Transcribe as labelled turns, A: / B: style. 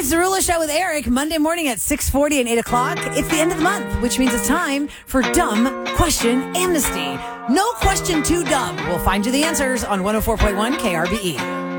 A: It's the Rula Show with Eric, Monday morning at 6:40 and 8 o'clock. It's the end of the month, which means it's time for Dumb Question Amnesty. No question too dumb. We'll find you the answers on 104.1 KRBE.